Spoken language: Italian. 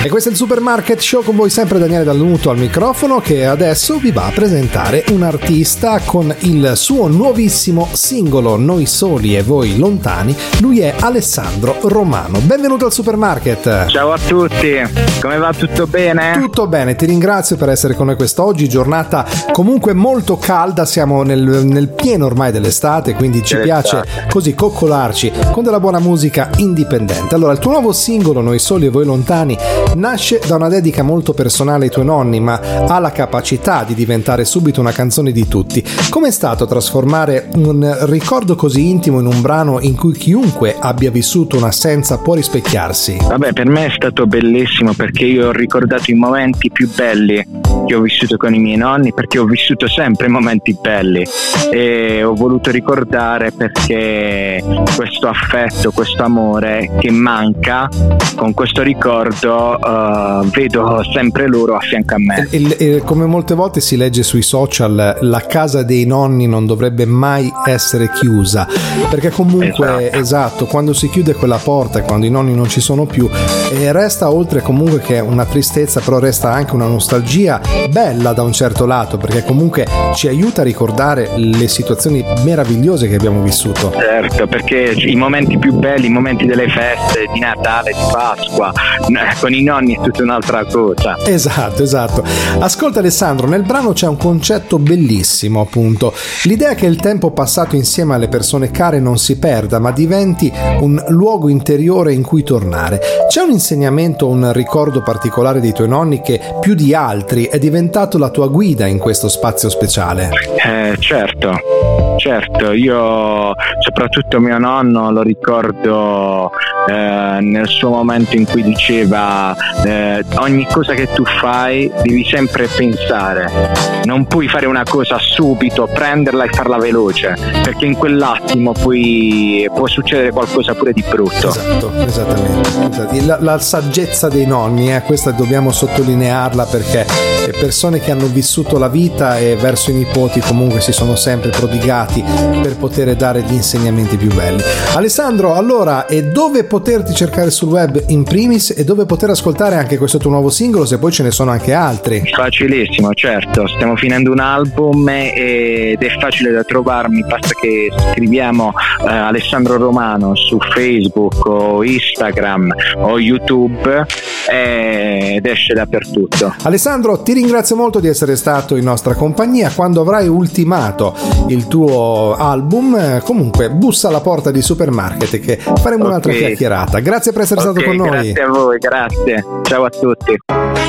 E questo è il Supermarket Show, con voi sempre Daniele Dall'Uto al microfono, che adesso vi va a presentare un artista con il suo nuovissimo singolo Noi Soli e Voi Lontani. Lui è Alessandro Romano. Benvenuto al Supermarket. Ciao a tutti, come va? Tutto bene? Tutto bene, ti ringrazio per essere con noi quest'oggi, giornata comunque molto calda, siamo nel pieno ormai dell'estate, quindi ci piace così coccolarci con della buona musica indipendente. Allora, il tuo nuovo singolo Noi Soli e Voi Lontani nasce da una dedica molto personale ai tuoi nonni, ma ha la capacità di diventare subito una canzone di tutti. Com'è stato trasformare un ricordo così intimo in un brano in cui chiunque abbia vissuto un'assenza può rispecchiarsi? Vabbè, per me è stato bellissimo, perché io ho ricordato i momenti più belli che ho vissuto con i miei nonni, perché ho vissuto sempre momenti belli e ho voluto ricordare, perché questo affetto, questo amore che manca, con questo ricordo vedo sempre loro a fianco a me. Come molte volte si legge sui social, la casa dei nonni non dovrebbe mai essere chiusa, perché comunque esatto, quando si chiude quella porta e quando i nonni non ci sono più, resta, oltre comunque che una tristezza, però resta anche una nostalgia bella da un certo lato, perché comunque ci aiuta a ricordare le situazioni meravigliose che abbiamo vissuto. Certo, perché i momenti più belli, i momenti delle feste di Natale, di Pasqua, con i nonni è tutta un'altra cosa. Esatto. Ascolta Alessandro, nel brano c'è un concetto bellissimo, appunto, l'idea che il tempo passato insieme alle persone care non si perda, ma diventi un luogo interiore in cui tornare. C'è un insegnamento, un ricordo particolare dei tuoi nonni che più di altri è diventato la tua guida in questo spazio speciale? Certo, io soprattutto mio nonno lo ricordo nel suo momento in cui diceva ogni cosa che tu fai devi sempre pensare, non puoi fare una cosa subito, prenderla e farla veloce, perché in quell'attimo può succedere qualcosa pure di brutto. Esattamente. La saggezza dei nonni, questa dobbiamo sottolinearla, perché persone che hanno vissuto la vita e verso i nipoti comunque si sono sempre prodigati per poter dare gli insegnamenti più belli. Alessandro, allora, e dove poterti cercare sul web in primis, e dove poter ascoltare anche questo tuo nuovo singolo, se poi ce ne sono anche altri? Facilissimo, certo, stiamo finendo un album ed è facile da trovarmi, basta che scriviamo Alessandro Romano su Facebook o Instagram o YouTube ed esce dappertutto. Alessandro, ti ringrazio molto di essere stato in nostra compagnia. Quando avrai ultimato il tuo album, comunque bussa alla porta di Supermarket, che faremo un'altra chiacchierata. Grazie per essere stato con noi. Grazie a voi, grazie. Ciao a tutti.